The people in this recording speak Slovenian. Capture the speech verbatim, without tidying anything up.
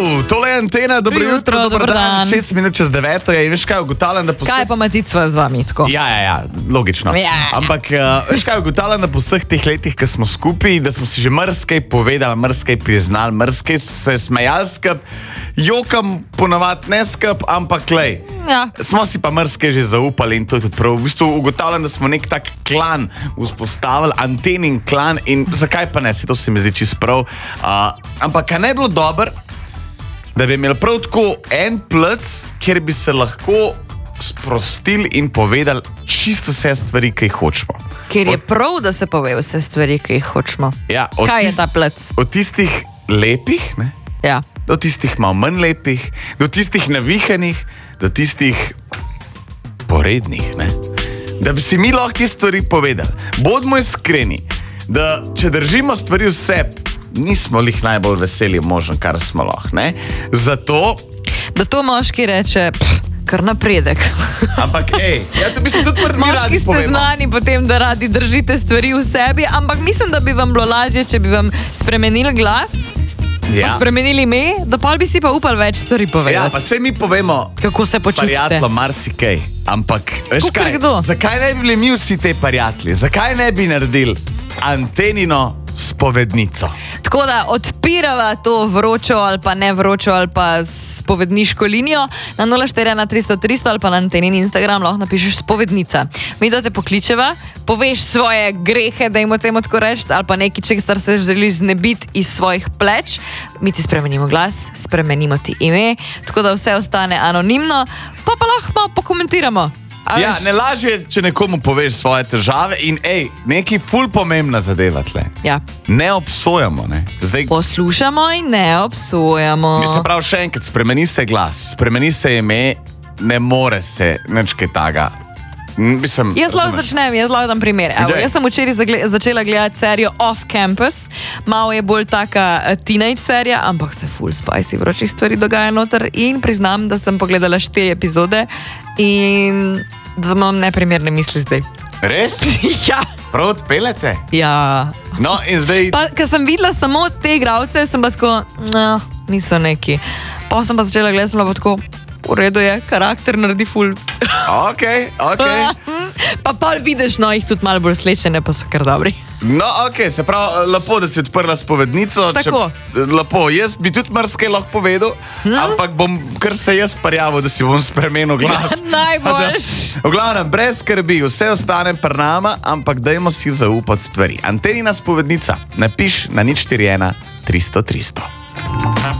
Uh, tole je Antena, dobro jutro, jutro, dober dober dan. dan. Šest minut čez deveto je in veš kaj, ugotavljam, da po Kaj vseh... pa maticva z vami tako? Ja, ja, ja, logično. Ja. Ampak, uh, veš kaj, ugotavljam, da po vseh teh letih, ko smo skupaj, da smo si že mrskaj povedali, mrskaj priznali, mrskaj se smejali skup, jokam ponavadi ne skup, ampak lej. Ja. Smo si pa mrskaj že zaupali in to je tudi prav. V bistvu ugotavljam, da smo nek tak klan vzpostavili, Antenin klan in zakaj pa ne, se to se mi zdi čisto prav. Uh, ampak kaj ne bi bilo dobro, da bi imeli prav tako en plec, kjer bi se lahko sprostili in povedali čisto vse stvari, ki jih hočemo. Ker je prav, da se pove vse stvari, ki jih hočemo. Ja, od Kaj je tist- ta plec? Od tistih lepih, ne, Ja. do tistih malo manj lepih, do tistih navihanih, do tistih porednih, ne. Da bi si mi lahko te stvari povedali. Bodimo iskreni, da če držimo stvari v sebi, nismo lih najbolj veseli možno, kar smo lahko, ne. Zato, Da to moški reče, pff, kar napredek. ampak ej, ja to mislim tudi prvi Moški radi ste povemo. znani potem, da radi držite stvari v sebi, ampak mislim, da bi vam bilo lažje, če bi vam spremenili glas, Ja. pa spremenili ime, da pa bi si pa upali več stvari Ja, povedati. pa se mi povemo, Kako se počutite? prijatelja marsikaj, ampak veš Kakor kaj, kdo. zakaj ne bi bili mi vsi te prijatelji, zakaj ne bi naredili Antenino spovednico? Tako da odpirava to vročo ali pa ne vročo ali pa spovedniško linijo na nula štiri ena tristo tristo ali pa na Antenin Instagram lahko napišeš spovednica. Mi da te pokličeva, poveš svoje grehe, da jim o tem tako reči, ali pa nekaj, česar se želiš znebiti iz svojih pleč. Mi ti spremenimo glas, spremenimo ti ime, tako da vse ostane anonimno, pa pa lahko malo pokomentiramo. A Ja, veš? ne lažje, če nekomu poveš svoje težave in ej, nekaj ful pomembna zadeva tle. Ja. Ne obsojamo, ne. Zdaj, Poslušamo in ne obsojamo. se pravi še enkrat, spremeni se glas, spremeni se ime, ne more se nič kaj taga. Mislim, Jaz lahko razumeš? začnem, jaz lahko dam primer. Evo, Daj. jaz sem včeraj zagle- začela gledati serijo Off Campus, malo je bolj taka uh, teenage serija, ampak se full spicy vročih stvari dogaja noter in priznam, da sem pogledala štiri epizode in da imam neprimerne misli zdaj. Res? Ja. Prav odpeljete? Ja. No in zdaj... Pa, ker sem videla samo te igralce, sem bila tako, no, niso neki. Pa sem pa začela gledati, sem bila pa tako, v redu je, karakter naredi full. Ok, ok. Pa pa vidiš, no, jih tudi malo bolj slečene, pa so kar dobri. No, ok, se pravi, lepo, da si odprla spovednico. Tako. Če, lepo, jaz bi tudi marsikaj lahko povedal, hmm? ampak bom kar se jaz prijavil, da si bom spremenil glas. Najboljš. V glavnem, brez skrbi, vse ostane pri nama, ampak dajmo si zaupati stvari. Antenina spovednica, napiš na nič štiri ena tristo tristo.